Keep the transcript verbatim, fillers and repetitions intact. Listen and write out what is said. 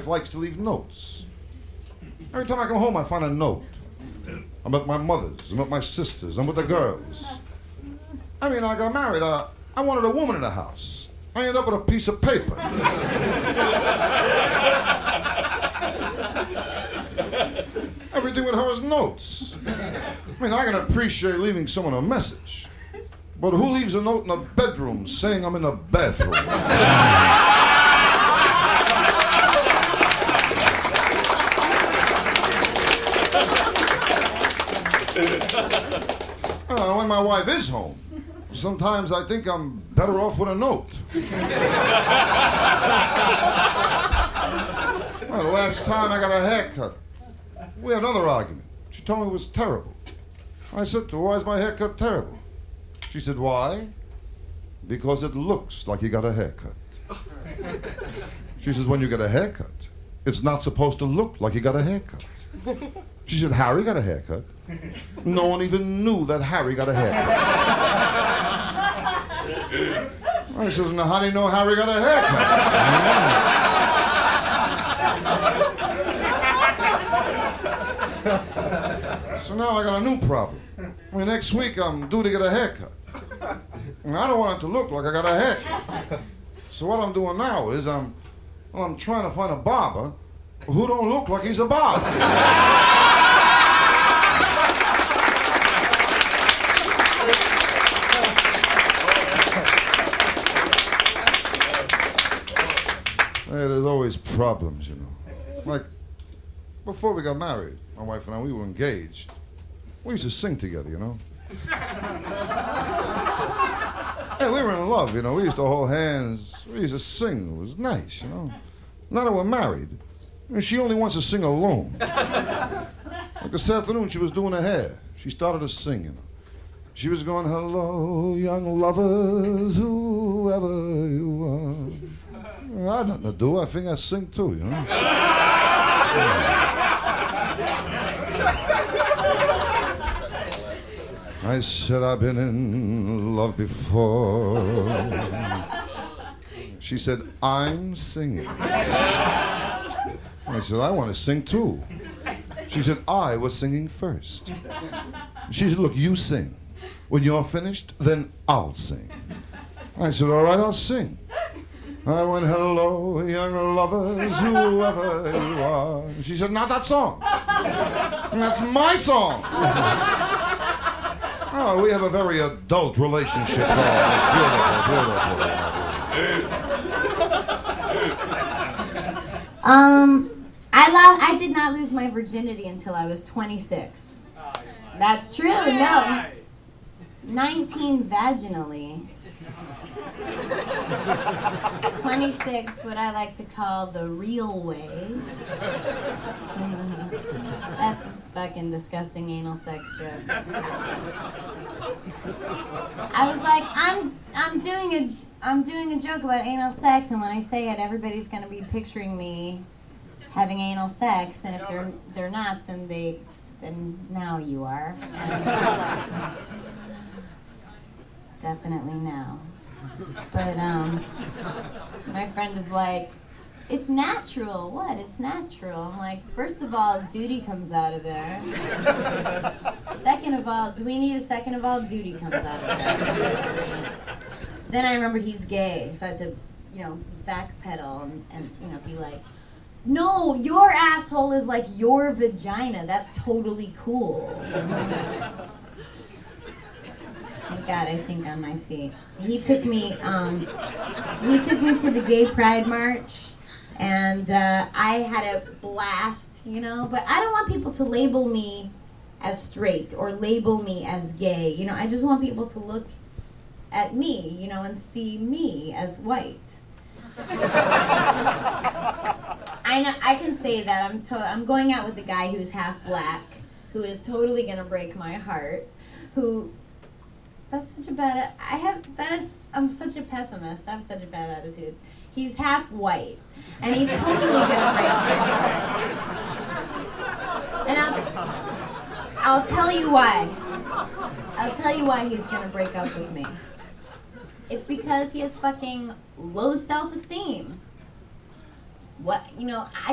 likes to leave notes. Every time I come home, I find a note. I'm at my mother's, I'm at my sister's, I'm with the girls. I mean, I got married, uh, I wanted a woman in the house. I ended up with a piece of paper. Everything with her is notes. I mean, I can appreciate leaving someone a message. But who leaves a note in a bedroom saying I'm in the bathroom? Uh, when my wife is home, sometimes I think I'm better off with a note. Well, the last time I got a haircut, we had another argument. She told me it was terrible. I said to her, why is my haircut terrible? She said, why? Because it looks like you got a haircut. She says, when you get a haircut, it's not supposed to look like you got a haircut. She said, Harry got a haircut. No one even knew that Harry got a haircut. I says, now how do you know Harry got a haircut? So now I got a new problem. I mean, next week I'm due to get a haircut. And I don't want it to look like I got a haircut. So what I'm doing now is I'm, well, I'm trying to find a barber who don't look like he's a barber. Hey, there's always problems, you know. Like, before we got married, my wife and I, we were engaged. We used to sing together, you know. Hey, we were in love, you know. We used to hold hands. We used to sing. It was nice, you know. Now that we're married, I mean, she only wants to sing alone. Like this afternoon, she was doing her hair. She started to sing, you know. She was going, hello, young lovers, whoever you are. I had nothing to do. I think I sing too, you know. I said, I've been in love before. She said, I'm singing. I said, I want to sing too. She said, I was singing first. She said, look, you sing. When you're finished, then I'll sing. I said, all right, I'll sing. I went, hello, young lovers, whoever you are. She said, not that song. That's my song. Oh, we have a very adult relationship. Oh, it's beautiful, beautiful. Um, I lost. I did not lose my virginity until I was twenty-six. That's true. No, nineteen vaginally. twenty-six, what I like to call the real way. That's a fucking disgusting anal sex joke. I was like, I'm I'm doing a I'm doing a joke about anal sex, and when I say it, everybody's gonna be picturing me having anal sex, and if they're they're not, then they then now you are. And definitely now. But um, my friend was like, it's natural. What? It's natural. I'm like, first of all, duty comes out of there. Second of all, do we need a second of all? Duty comes out of there. Then I remembered he's gay, so I had to, you know, backpedal and, and you know, be like, no, your asshole is like your vagina. That's totally cool. Thank God, I think on my feet. He took me, um, he took me to the Gay Pride March, and uh, I had a blast, you know. But I don't want people to label me as straight or label me as gay. You know, I just want people to look at me, you know, and see me as white. I know I can say that I'm to- I'm going out with a guy who's half black, who is totally gonna break my heart, who. That's such a bad, I have, that is, I'm such a pessimist. I have such a bad attitude. He's half white, and he's totally gonna break my heart. And I'll, I'll tell you why. I'll tell you why he's gonna break up with me. It's because he has fucking low self-esteem. What, you know, I